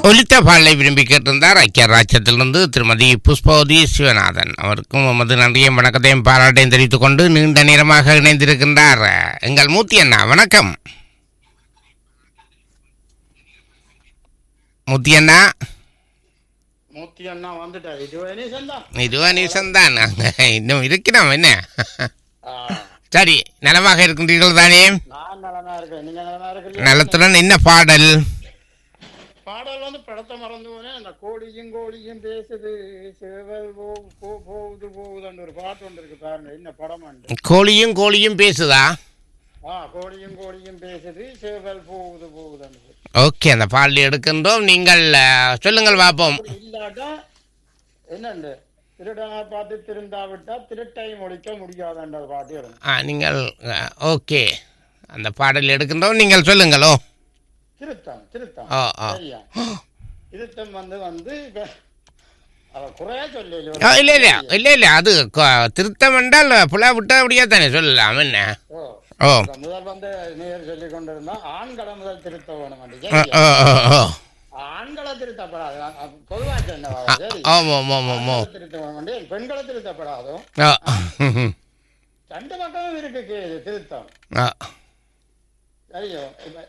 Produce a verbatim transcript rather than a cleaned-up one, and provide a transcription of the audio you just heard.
ஒலித்த பாடலை விரும்பி கேட்டிருந்தார் ஐக்கிய ராஜ்யத்திலிருந்து திருமதி புஷ்பவதி சிவநாதன். அவருக்கும் நமது நன்றியும் வணக்கத்தையும் பாராட்டையும் தெரிவித்துக் கொண்டு நீண்ட நேரமாக இணைந்திருக்கின்றார் எங்கள் மூர்த்தி அண்ணா. வணக்கம் மூர்த்தி அண்ணா. மூர்த்தி அண்ணா வந்துட்டார். இதுவா நிமிஷம் தான் இன்னும் இருக்கிறோம். என்ன சரி, நலமாக இருக்கின்றீர்கள் தானே? நான் நலமா இருக்கேன். நீங்க நலமா இருக்கீங்க? நலத்துடன் என்ன பாடல்? பாடல் வந்து படத்தை மறந்து போனேன். அந்த கோழியும் கோழியும் பேசுது சேவல் போகுது போகுதுன்னு ஒரு பாட்டு ஒன்று இருக்கு பாருங்க. என்ன படம்? கோழியும் கோழியும் பேசுதா? ஆ, கோழியும் கோழியும் பேசுது சேவல் போகுது போகுதுன்னு. ஓகே, அந்த பாடல் எடுக்கின்றோம். நீங்கள் சொல்லுங்கள் பார்ப்போம். இல்லாட்டா என்னண்டு திருடனா பார்த்து திருந்தாவிட்டா திருட்டையும் ஒழிக்க முடியாதுன்ற பாட்டு வரும். ஆ, நீங்கள் ஓகே, அந்த பாடல் எடுக்கின்றோம். நீங்கள் சொல்லுங்களோ. திருத்தம் திருத்தம் ஆ ஆ சரியா? திருத்தம் வந்து வந்து அவ குறையா சொல்லி இல்லை இல்லை இல்லை இல்லை அது திருத்தம் என்றால் புலா விட்டா அப்படியே தானே சொல்லலாம். என்ன ஓ முதல் வந்து நேர் சொல்லி கொண்டிருந்தா ஆண்களை முதல் திருத்த வேணும். ஆண்களை திருத்தப்படாது பொதுவாக திருத்த வேணும். பெண்களை திருத்தப்படாதும் ரெண்டு பக்கமும் இருக்கு திருத்தம். சரியோ?